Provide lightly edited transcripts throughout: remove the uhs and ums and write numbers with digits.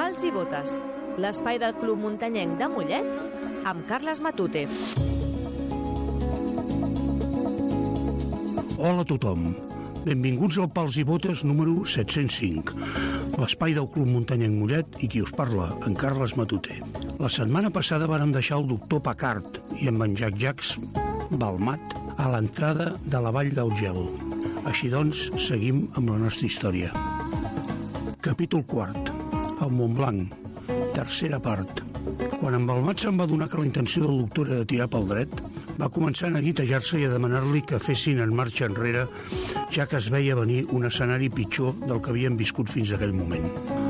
Pals i botes, l'espai del Club Muntanyenc de Mollet amb Carles Matute. Hola a tothom, benvinguts al Pals i Botes número 705, l'espai del Club Muntanyenc Mollet i qui us parla, en Carles Matute. La setmana passada vàrem deixar el doctor Pacart i en Jacques Balmat a l'entrada de la Vall del Gel. Així doncs, seguim amb la nostra història. Capítol 4. El Montblanc. Tercera part. Quan en Balmat se'n va adonar que la intenció del doctor era de tirar pel dret, va començar a neguitejar-se i a demanar-li que fessin en marxa enrere, ja que es veia venir un escenari pitjor del que havien viscut fins a aquell moment.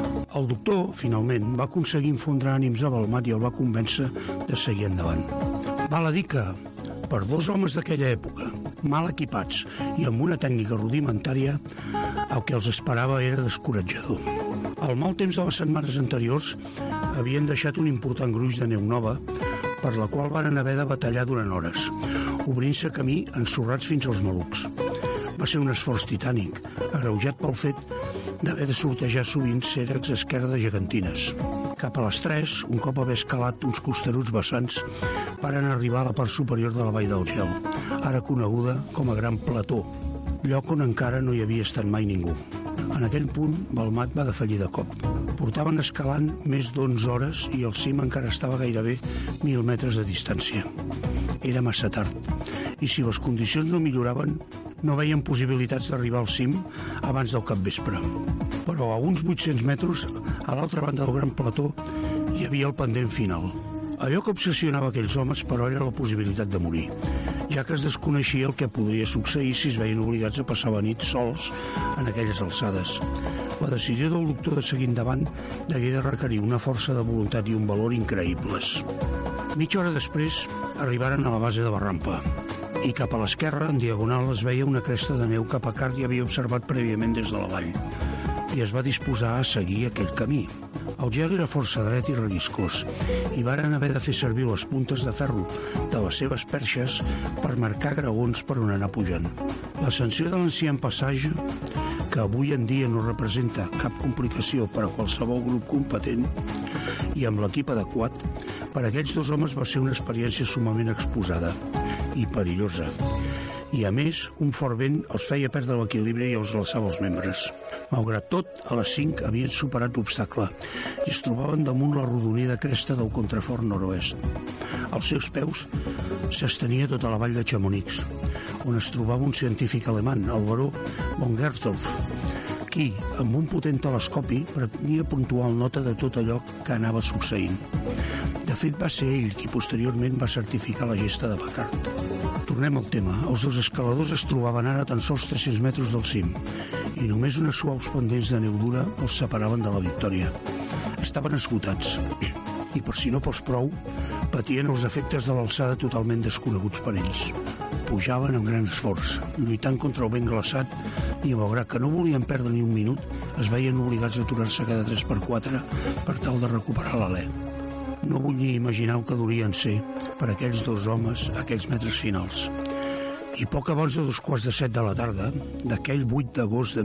El doctor, finalment, va aconseguir infondre ànims a Balmat i el va convèncer de seguir endavant. Val a dir que, per dos homes d'aquella època, mal equipats i amb una tècnica rudimentària, el que els esperava era descoratjador. El mal temps de les setmanes anteriors havien deixat un important gruix de neu nova, per la qual varen haver de batallar durant hores, obrint-se camí ensorrats fins als malucs. Va ser un esforç titànic, agreujat pel fet d'haver de sortejar sovint cèrrecs esquerdes gegantines. Cap a les 3, un cop haver escalat uns costeruts vessants, varen arribar a la part superior de la Vall del Gel, ara coneguda com a Gran Plató, lloc on encara no hi havia estat mai ningú. En aquell punt, Balmat va defallir de cop. Portaven escalant més d'11 hores i el cim encara estava gairebé 1.000 metres de distància. Era massa tard, i si les condicions no milloraven, no veien possibilitats d'arribar al cim abans del capvespre. Però a uns 800 metres, a l'altra banda del Gran Plató, hi havia el pendent final. Allò que obsessionava aquells homes, però, era la possibilitat de morir, ja que es desconeixia el que podria succeir si es veien obligats a passar la nit sols en aquelles alçades. La decisió del doctor de seguir endavant degué de requerir una força de voluntat i un valor increïbles. Mitja hora després arribaren a la base de la rampa i cap a l'esquerra, en diagonal, es veia una cresta de neu que Pacart ja havia observat prèviament des de la vall i es va disposar a seguir aquell camí. El gel era força dret i relliscós i varen haver de fer servir les puntes de ferro de les seves perxes per marcar graons per on anar pujant. L'ascensió de l'ancien passatge, que avui en dia no representa cap complicació per a qualsevol grup competent i amb l'equip adequat, per a aquests dos homes va ser una experiència sumament exposada i perillosa. I, a més, un fort vent els feia perdre l'equilibri i els alçava els membres. Malgrat tot, a les 5 havien superat l'obstacle i es trobaven damunt la rodonida cresta del contrafort nord-oest. Als seus peus s'estenia tota la vall de Chamonix, on es trobava un científic alemany, el baró von Gerthoff, qui, amb un potent telescopi, pretenia puntual nota de tot allò que anava succeint. De fet, va ser ell qui posteriorment va certificar la gesta de Pacart. Tornem al tema. Els dos escaladors es trobaven ara a tan sols 300 metres del cim i només unes suaus pendents de neu dura els separaven de la victòria. Estaven esgotats i, per si no fos prou, patien els efectes de l'alçada totalment desconeguts per ells. Pujaven amb gran esforç, lluitant contra el vent glaçat i, malgrat que no volien perdre ni un minut, es veien obligats a aturar-se cada 3x4 per tal de recuperar l'alè. No vull ni imaginar el que durien ser per aquells dos homes aquells metres finals. I poc abans de 7:15 de la tarda, d'aquell 8 d'agost de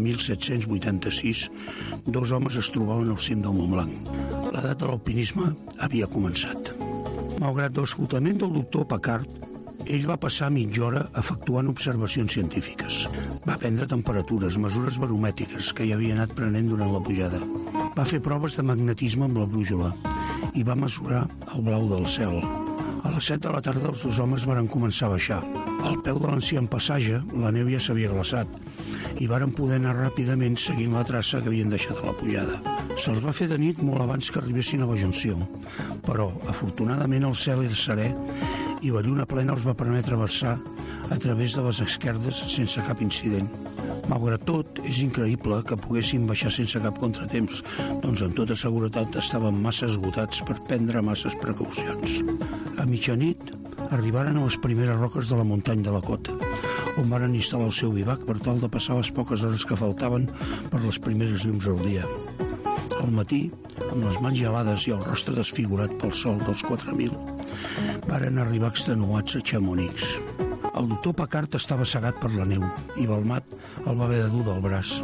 1786, dos homes es trobaven al cim del Montblanc. L'edat de l'alpinisme havia començat. Malgrat l'esgotament del doctor Pacart, ell va passar mitja hora efectuant observacions científiques. Va prendre temperatures, mesures baromètriques que hi havia anat prenent durant la pujada. Va fer proves de magnetisme amb la brújula i va mesurar el blau del cel. A les 7 de la tarda els dos homes varen començar a baixar. Al peu de l'ancien passatge, la neu ja s'havia glaçat i varen poder anar ràpidament seguint la traça que havien deixat a la pujada. Se'ls va fer de nit molt abans que arribessin a la junció, però, afortunadament, el cel era serè i la lluna plena els va permetre versar a través de les esquerdes sense cap incident. Malgrat tot, és increïble que poguessin baixar sense cap contratemps, doncs amb tota seguretat estaven massa esgotats per prendre masses precaucions. A mitjanit arribaren a les primeres roques de la muntanya de la Cota, on van instal·lar el seu bivac per tal de passar les poques hores que faltaven per les primeres llums del dia. Al matí, amb les mans gelades i el rostre desfigurat pel sol dels 4.000, varen arribar extenuats a Chamonix. El doctor Pacart estava cegat per la neu i Balmat el va haver de dur del braç.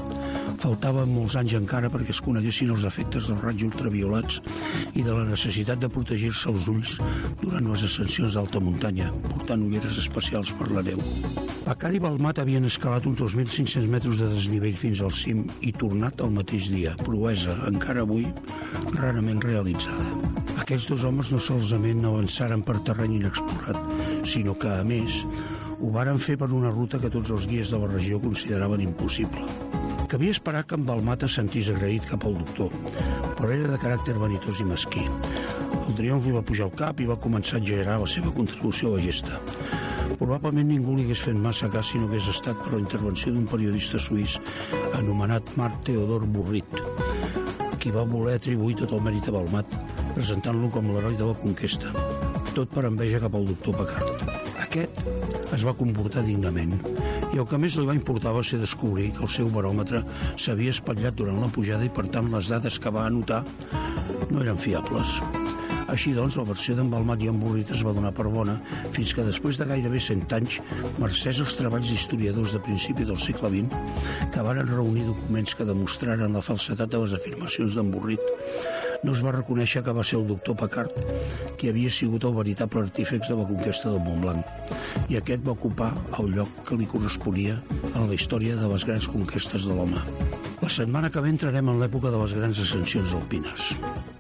Faltaven molts anys encara perquè es coneguessin els efectes dels raigs ultraviolats i de la necessitat de protegir-se els ulls durant les ascensions d'alta muntanya, portant ulleres especials per la neu. Paccard i Balmat havien escalat uns 2.500 metres de desnivell fins al cim i tornat el mateix dia, proesa, encara avui, rarament realitzada. Aquests dos homes no solament avançaren per terreny inexplorat, sinó que, a més, ho varen fer per una ruta que tots els guies de la regió consideraven impossible. Cabia esperar que en Balmat es sentís agraït cap al doctor, però era de caràcter vanitós i mesquí. El triomf li va pujar al cap i va començar a exagerar la seva contribució a la gesta. Probablement ningú li hagués fet massa cas si no hagués estat per la intervenció d'un periodista suís anomenat Marc Theodor Burrit, qui va voler atribuir tot el mèrit a Balmat, presentant-lo com l'heroi de la conquesta, tot per enveja cap al doctor Paccard. Aquest es va comportar dignament, i el que més li va importar va ser descobrir que el seu baròmetre s'havia espatllat durant la pujada i, per tant, les dades que va anotar no eren fiables. Així doncs, la versió d'en Balmat i en Burrit es va donar per bona fins que després de gairebé 100 anys, mercès als treballs d'historiadors de principi del segle XX, que varen reunir documents que demostraren la falsedat de les afirmacions d'en Burrit, no es va reconèixer que va ser el doctor Paccard qui havia sigut el veritable artífex de la conquesta del Montblanc, i aquest va ocupar el lloc que li corresponia en la història de les grans conquestes de l'home. La setmana que ve entrarem en l'època de les grans ascensions alpines.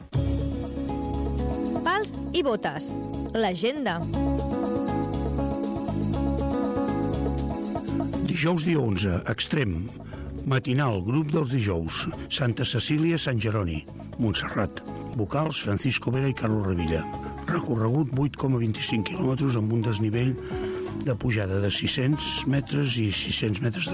Pals i botes. L'agenda. Dijous dia 11, extrem. Matinal, grup dels dijous. Santa Cecília, Sant Jeroni. Montserrat. Vocals, Francisco Vera i Carlos Revilla. Recorregut 8,25 quilòmetres amb un desnivell de pujada de 600 metres i 600 metres